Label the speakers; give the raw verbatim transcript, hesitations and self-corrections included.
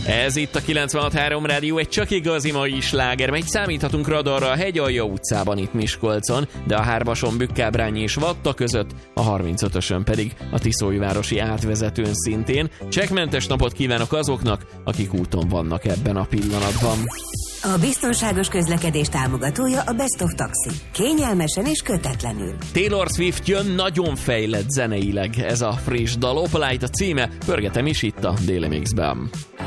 Speaker 1: Ez itt a kilencvenhat három Rádió, egy csak igazi mai sláger, megy számíthatunk radarra a Hegyalja utcában itt Miskolcon, de a Hárvason, Bükkábrányi és Vatta között, a harmincötösön pedig a Tiszóújvárosi átvezetőn szintén. Csekkmentes napot kívánok azoknak, akik úton vannak ebben a pillanatban.
Speaker 2: A biztonságos közlekedés támogatója a Best of Taxi. Kényelmesen és kötetlenül.
Speaker 1: Taylor Swift jön, nagyon fejlett zeneileg ez a friss dal. Opalite a címe, pörgetem is itt a Daily Mixben.